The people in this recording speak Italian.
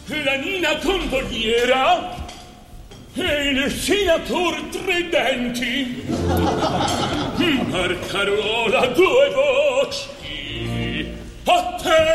la Nina Condoliera e il senator Tridenti. Marcarola due voci. A te